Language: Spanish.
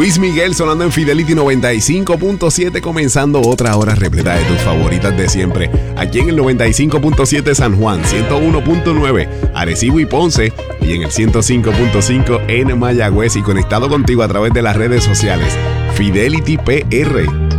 Luis Miguel sonando en Fidelity 95.7, comenzando otra hora repleta de tus favoritas de siempre. Aquí en el 95.7 San Juan, 101.9 Arecibo y Ponce y en el 105.5 en Mayagüez, y conectado contigo a través de las redes sociales. Fidelity PR.